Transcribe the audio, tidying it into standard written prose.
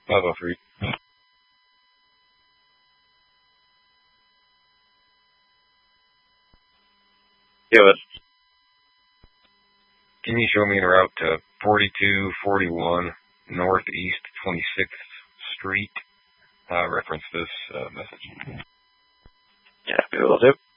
503. Yeah, but can you show me the route to 4241 Northeast 26th Street? Reference this message. Yeah, will do.